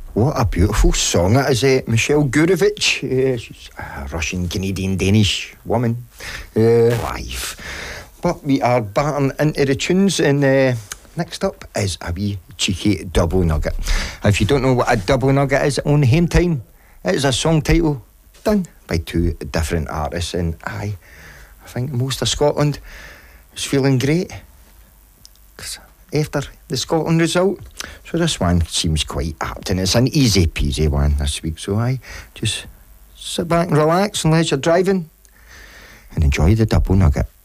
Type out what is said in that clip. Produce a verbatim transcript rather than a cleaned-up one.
What a beautiful song that is, uh, Michelle Gurevich. Uh, she's a Russian, Canadian, Danish woman. Uh, live. But we are batting into the tunes, and uh, next up is a wee cheeky double nugget. If you don't know what a double nugget is on Hame Time, it is a song title done by two different artists, and I, I think most of Scotland is feeling great after the Scotland result. So this one seems quite apt, and it's an easy peasy one this week. So I just sit back and relax unless you're driving and enjoy the double nugget.